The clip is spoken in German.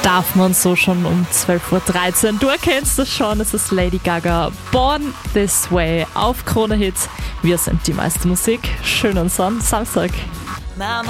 darf man so schon um 12.13 Uhr. Du erkennst das schon, es ist Lady Gaga, Born This Way auf Krone Hit. Wir sind die meiste Musik. Schönen Samstag.